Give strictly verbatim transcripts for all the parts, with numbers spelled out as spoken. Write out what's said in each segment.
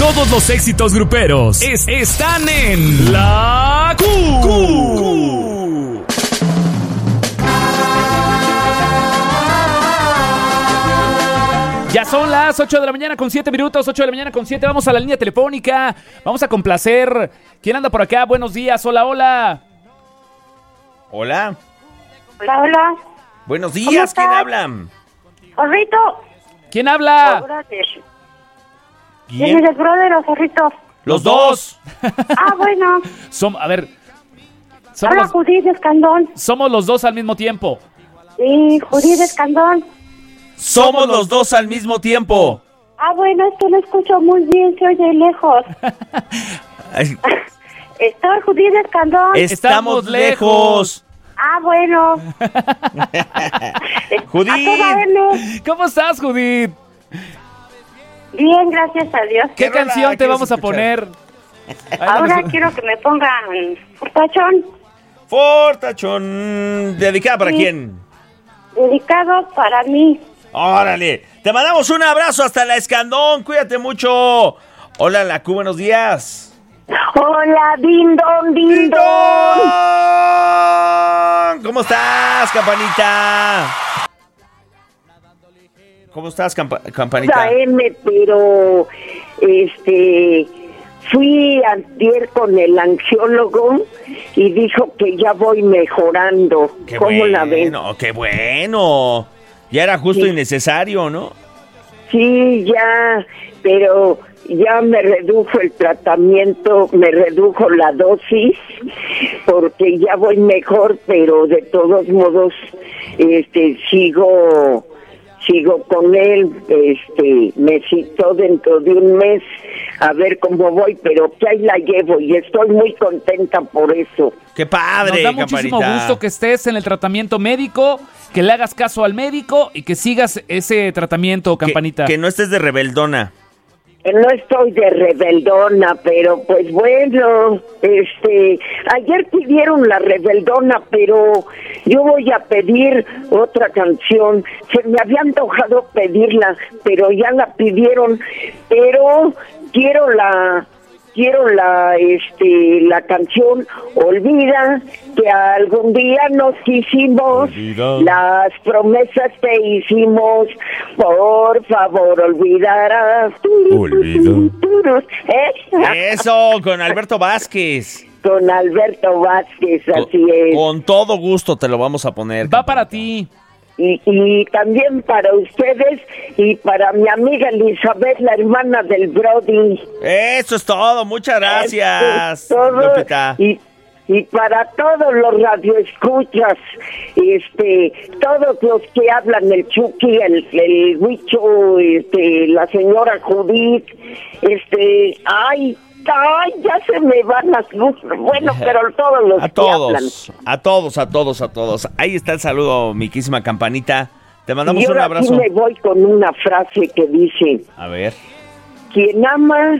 Todos los éxitos gruperos es, están en La Q. Q. Ya son las ocho de la mañana con siete minutos, ocho de la mañana con siete. Vamos a la línea telefónica. Vamos a complacer. ¿Quién anda por acá? Buenos días. Hola, hola. Hola. Hola, hola. Buenos días. ¿Quién habla? Zorrito. ¿Quién habla? Oh, gracias. ¿Quién? ¿Quién es el brother o Zorrito? Los dos. Ah, bueno. Som, a ver. Somos Hola, los, Judith Escandón. somos los dos al mismo tiempo. Sí, Judith Escandón. Somos los dos al mismo tiempo. Ah, bueno, es que lo escucho muy bien, se oye lejos. Ay, Estoy Judith Escandón. Estamos lejos. Ah, bueno. Judith. A toda M. ¿Cómo estás, Judith? Bien, gracias a Dios. ¿Qué, ¿Qué rola canción te quieres vamos a escuchar? poner? Ay, Ahora vamos a- quiero que me pongan Fortachón, Fortachón. ¿Dedicada para Sí. quién? dedicado para mí. Órale. Te mandamos un abrazo hasta la Escandón. Cuídate mucho. Hola, La Q. Buenos días. Hola, Dindon, Dindon. ¿Cómo estás, campanita? ¿Cómo estás, campa- campanita? M, pero este fui antier con el angiólogo y dijo que ya voy mejorando. Qué ¿Cómo bueno, la ven? qué bueno. Ya era justo Sí. y necesario, ¿no? Sí, ya, pero ya me redujo el tratamiento, me redujo la dosis, porque ya voy mejor, pero de todos modos, este, sigo, sigo con él, este, me citó dentro de un mes a ver cómo voy, pero que ahí la llevo y estoy muy contenta por eso. Qué padre, Nos da muchísimo campanita. gusto que estés en el tratamiento médico, que le hagas caso al médico y que sigas ese tratamiento, Que- campanita. Que, no estés de rebeldona. No estoy de rebeldona, pero pues bueno, este, ayer pidieron la rebeldona, pero yo voy a pedir otra canción. Se me había antojado pedirla, pero ya la pidieron, pero quiero la quiero la este la canción Olvida que algún día nos quisimos, Olvida. las promesas que hicimos, por favor olvidarás. Olvida. ¿Eh? Eso, con Alberto Vázquez. Con Alberto Vázquez, Con, así es. con todo gusto te lo vamos a poner. Va para campanita. ti. Y, y también para ustedes y para mi amiga Elizabeth, la hermana del Brody. Eso es todo. Muchas gracias, Este, todo, Lupita. y, y para todos los radioescuchas, este, todos los que hablan, el Chucky, el, el Huicho, este, la señora Judith, este, ay, ay, ya se me van las luces, bueno, pero todos los A que hablan. todos, a todos, a todos, a todos. Ahí está el saludo, miquísima campanita. Te mandamos Y un ahora abrazo. sí me voy con una frase que dice: A ver. quien ama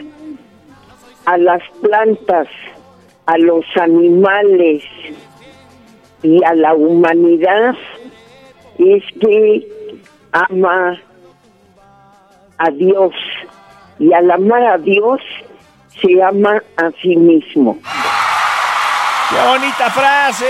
a las plantas, a los animales y a la humanidad, es que ama a Dios. Y al amar a Dios, se ama a sí mismo. ¡Qué bonita frase!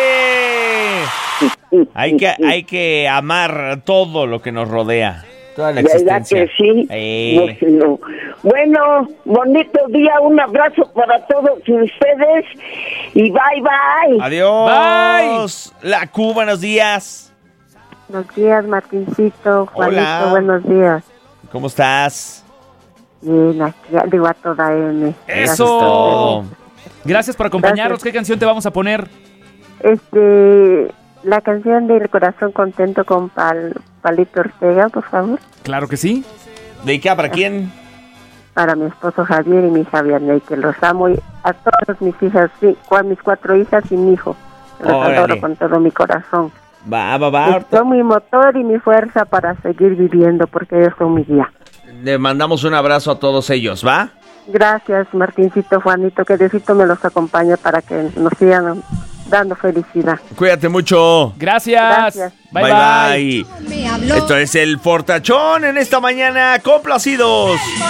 Hay que, hay que amar todo lo que nos rodea. Toda la ¿Verdad existencia. que sí? Eh. Bueno, bueno, bonito día, un abrazo para todos ustedes y bye bye. Adiós. La Q, buenos días. Buenos días, Martincito, Juanito, Hola. buenos días. ¿Cómo estás? Bien, aquí digo a toda M. Gracias Eso. por todo. Gracias por acompañarnos. Gracias. ¿Qué canción te vamos a poner? Este, la canción del corazón contento con Pal, Palito Ortega, por favor. Claro que sí. ¿Dedicada para quién? Para mi esposo Javier y mi hija Vianney, que los amo, y a todas mis hijas, sí, a mis cuatro hijas y mi hijo. Los Órale. adoro con todo mi corazón. Va, va, va. Son mi motor y mi fuerza para seguir viviendo, porque ellos son mi guía. Le mandamos un abrazo a todos ellos, ¿va? Gracias, Martincito, Juanito, que Diosito me los acompañe para que nos sigan dando felicidad. Cuídate mucho. Gracias. Gracias. Bye, bye. bye. Esto es el Fortachón en esta mañana. Complacidos.